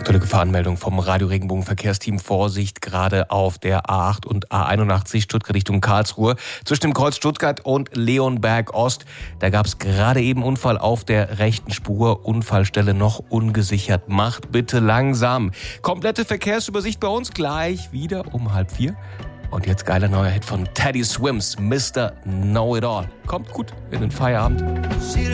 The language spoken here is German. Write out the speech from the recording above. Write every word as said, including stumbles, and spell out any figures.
Aktuelle Gefahrenmeldung vom Radio Regenbogen Verkehrsteam. Vorsicht gerade auf der A acht und A einundachtzig Stuttgart Richtung Karlsruhe. Zwischen dem Kreuz Stuttgart und Leonberg Ost. Da gab es gerade eben Unfall auf der rechten Spur. Unfallstelle noch ungesichert. Macht bitte langsam. Komplette Verkehrsübersicht bei uns gleich wieder um halb vier. Und jetzt geiler neuer Hit von Teddy Swims, Mister Know It All. Kommt gut in den Feierabend.